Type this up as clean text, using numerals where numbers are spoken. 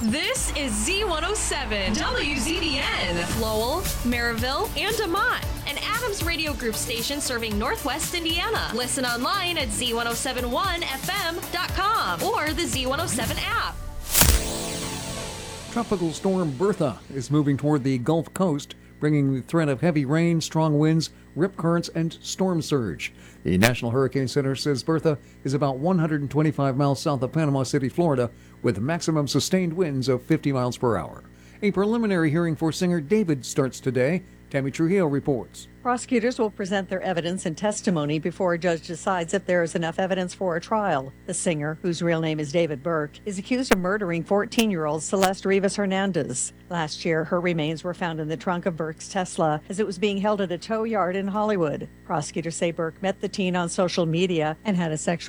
This is Z107, WZDN, Lowell, Maryville, and Demont, an Adams Radio Group station serving Northwest Indiana. Listen online at Z1071FM.com or the Z107 app. Tropical storm Bertha is moving toward the Gulf Coast, bringing the threat of heavy rain, strong winds, rip currents, and storm surge. The National Hurricane Center says Bertha is about 125 miles south of Panama City, Florida, with maximum sustained winds of 50 miles per hour. A preliminary hearing for singer David starts today. Tammy Trujillo reports. Prosecutors will present their evidence and testimony before a judge decides if there is enough evidence for a trial. The singer, whose real name is David Burke, is accused of murdering 14-year-old Celeste Rivas Hernandez. Last year, her remains were found in the trunk of Burke's Tesla as it was being held at a tow yard in Hollywood. Prosecutors say Burke met the teen on social media and had a sexual